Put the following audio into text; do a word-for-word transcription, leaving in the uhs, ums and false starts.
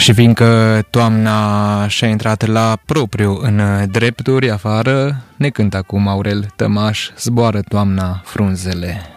Și fiindcă toamna și-a intrat la propriu în drepturi afară, ne cântă acum Aurel Tămaș, Zboară toamna frunzele.